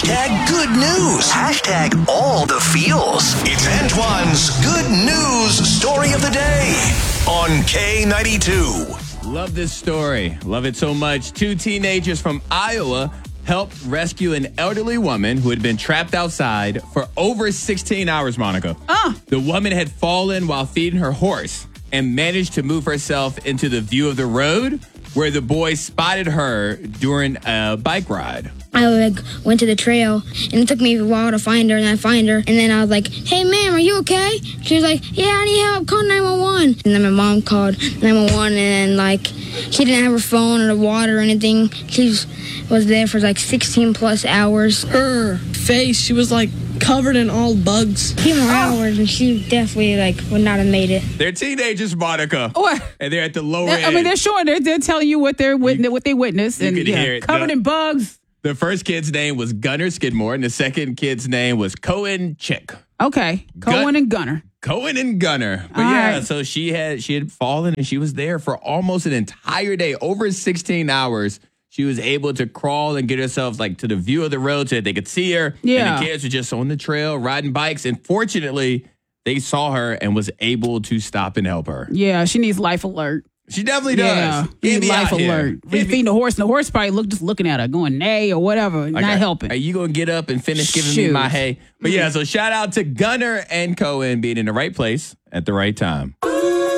Hashtag good news. Hashtag all the feels. It's Antoine's good news story of the day on K92. Love this story. Love it so much. 2 teenagers from Iowa helped rescue an elderly woman who had been trapped outside for over 16 hours, Monica. The woman had fallen while feeding her horse and managed to move herself into the view of the road where the boys spotted her during a bike ride. I went to the trail, and it took me a while to find her, and I find her, and then I was like, "Hey, ma'am, are you okay?" She was like, "Yeah, I need help. Call 911." And then my mom called 911, and she didn't have her phone or the water or anything. She was there for 16 plus hours. Her face, she was covered in all bugs. A few more hours, and she definitely would not have made it. They're teenagers, Monica. What? And they're at the lower end. I mean, they're showing, they're telling you what they witnessed. You And could hear it. covered in bugs. The first kid's name was Gunnar Skidmore, and the second kid's name was Cohen Chick. Okay. Cohen and Gunnar. Cohen and Gunnar. But All yeah, right. so she had fallen, and she was there for almost an entire day, over 16 hours. She was able to crawl and get herself to the view of the road so that they could see her. Yeah. And the kids were just on the trail riding bikes. And fortunately, they saw her and was able to stop and help her. Yeah, she needs life alert. She definitely does. Yeah, Get me life out here. alert. Feeding the horse, and the horse probably just looking at her, going nay or whatever, not helping. Are you going to get up and finish giving me my hay? But yeah, so shout out to Gunnar and Cohen being in the right place at the right time.